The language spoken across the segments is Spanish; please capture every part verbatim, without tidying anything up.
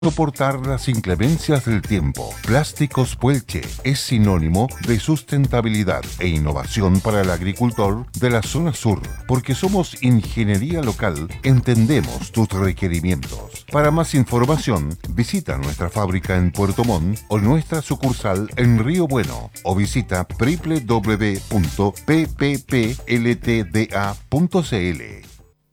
Soportar las inclemencias del tiempo. Plásticos Puelche es sinónimo de sustentabilidad e innovación para el agricultor de la zona sur, porque somos ingeniería local, entendemos tus requerimientos. Para más información, visita nuestra fábrica en Puerto Montt o nuestra sucursal en Río Bueno o visita doble u doble u doble u punto p p p l t d a punto c l.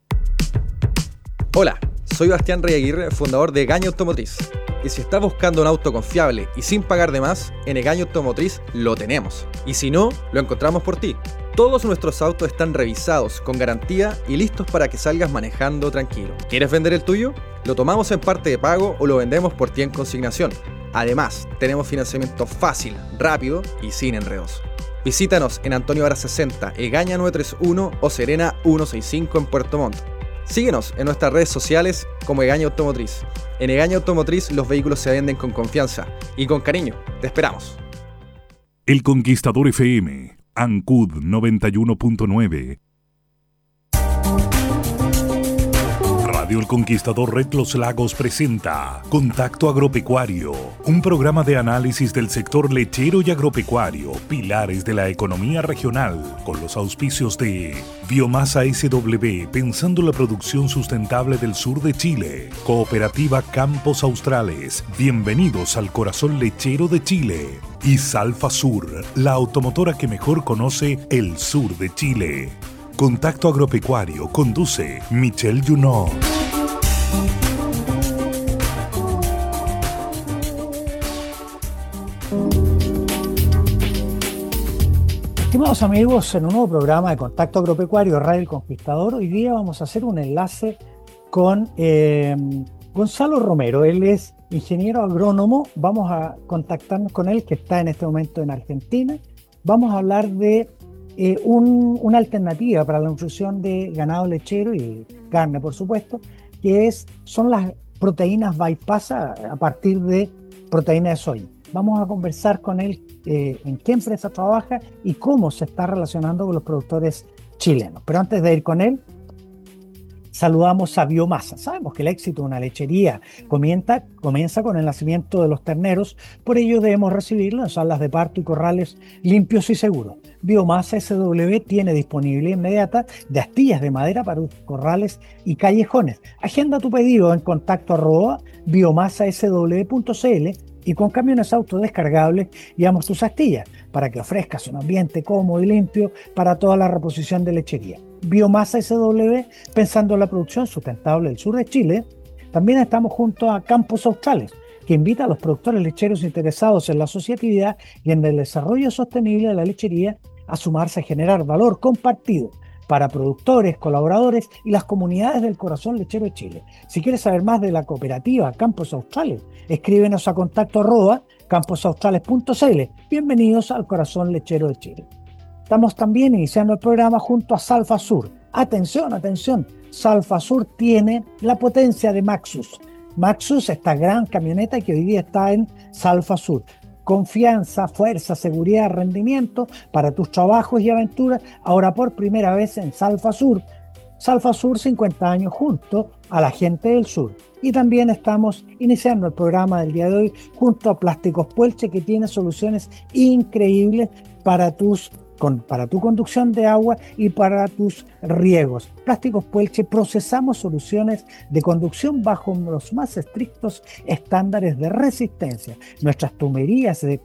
Hola. Soy Bastián Rey Aguirre, fundador de Egaña Automotriz. Y si estás buscando un auto confiable y sin pagar de más, en Egaña Automotriz lo tenemos. Y si no, lo encontramos por ti. Todos nuestros autos están revisados, con garantía y listos para que salgas manejando tranquilo. ¿Quieres vender el tuyo? Lo tomamos en parte de pago o lo vendemos por ti en consignación. Además, tenemos financiamiento fácil, rápido y sin enredos. Visítanos en Antonio Vara sesenta, Egaña novecientos treinta y uno o Serena ciento sesenta y cinco en Puerto Montt. Síguenos en nuestras redes sociales como Egaña Automotriz. En Egaña Automotriz los vehículos se venden con confianza y con cariño. Te esperamos. El Conquistador F M, Ancud noventa y uno punto nueve. Radio El Conquistador Red Los Lagos presenta Contacto Agropecuario, un programa de análisis del sector lechero y agropecuario, pilares de la economía regional, con los auspicios de Biomasa S W, pensando la producción sustentable del sur de Chile, Cooperativa Campos Australes, bienvenidos al corazón lechero de Chile, y Salfa Sur, la automotora que mejor conoce el sur de Chile. Contacto Agropecuario conduce Michelle Junot. Estimados amigos, en un nuevo programa de Contacto Agropecuario Radio El Conquistador, hoy día vamos a hacer un enlace con eh, Gonzalo Romero. Él es ingeniero agrónomo. Vamos a contactarnos con él, que está en este momento en Argentina. Vamos a hablar de Eh, un, una alternativa para la nutrición de ganado lechero y carne, por supuesto, que es, son las proteínas bypass a, a partir de proteína de soya. Vamos a conversar con él eh, en qué empresa trabaja y cómo se está relacionando con los productores chilenos. Pero antes de ir con él, saludamos a Biomasa. Sabemos que el éxito de una lechería comienza, comienza con el nacimiento de los terneros, por ello debemos recibirlos en salas de parto y corrales limpios y seguros. Biomasa S W tiene disponibilidad inmediata de astillas de madera para corrales y callejones. Agenda tu pedido en contacto arroba biomasa s w punto c l y con camiones autodescargables llevamos tus astillas para que ofrezcas un ambiente cómodo y limpio para toda la reposición de lechería. Biomasa S W, pensando en la producción sustentable del sur de Chile. También estamos junto a Campos Australes, que invita a los productores lecheros interesados en la asociatividad y en el desarrollo sostenible de la lechería a sumarse a generar valor compartido para productores, colaboradores y las comunidades del corazón lechero de Chile. Si quieres saber más de la cooperativa Campos Australes, escríbenos a contacto arroba campos australes punto c l. Bienvenidos al corazón lechero de Chile. Estamos también iniciando el programa junto a Salfa Sur. Atención, atención, Salfa Sur tiene la potencia de Maxus. Maxus, esta gran camioneta que hoy día está en Salfa Sur. Confianza, fuerza, seguridad, rendimiento para tus trabajos y aventuras, ahora por primera vez en Salfa Sur. Salfa Sur, cincuenta años junto a la gente del sur. Y también estamos iniciando el programa del día de hoy junto a Plásticos Puelche, que tiene soluciones increíbles para tus Con, para tu conducción de agua y para tus riegos. Plásticos Puelche, procesamos soluciones de conducción bajo los más estrictos estándares de resistencia. Nuestras tuberías de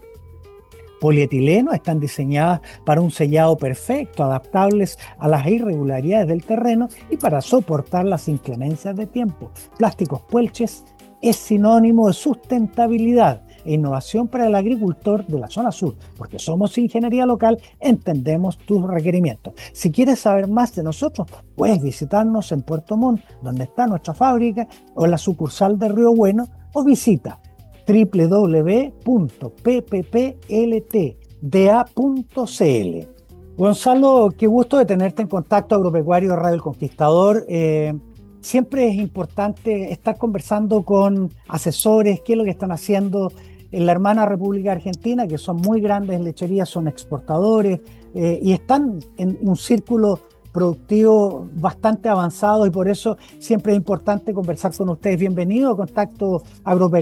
polietileno están diseñadas para un sellado perfecto, adaptables a las irregularidades del terreno y para soportar las inclemencias de tiempo. Plásticos Puelches es sinónimo de sustentabilidad e innovación para el agricultor de la zona sur, porque somos ingeniería local, entendemos tus requerimientos. Si quieres saber más de nosotros, puedes visitarnos en Puerto Montt, donde está nuestra fábrica, o en la sucursal de Río Bueno, o visita doble u doble u doble u punto p p p l t d a punto c l. Gonzalo, qué gusto de tenerte en Contacto Agropecuario Radio El Conquistador. Eh, siempre es importante estar conversando con asesores, qué es lo que están haciendo en la hermana República Argentina, que son muy grandes lecherías, son exportadores eh, y están en un círculo productivos bastante avanzados y por eso siempre es importante conversar con ustedes. Bienvenido a Contacto Agropecuario.